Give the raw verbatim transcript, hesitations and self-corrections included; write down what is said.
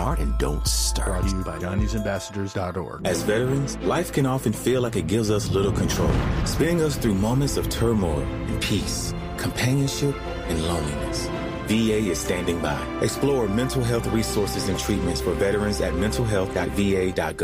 smart and don't start. Brought to you by Gun News Ambassadors dot org. As veterans, life can often feel like it gives us little control, spinning us through moments of turmoil and peace, companionship and loneliness. V A is standing by. Explore mental health resources and treatments for veterans at mental health dot v a dot gov.